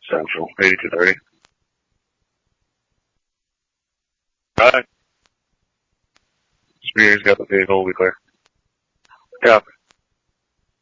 Central, 8230. Alright. Spears got the vehicle, we clear. Copy.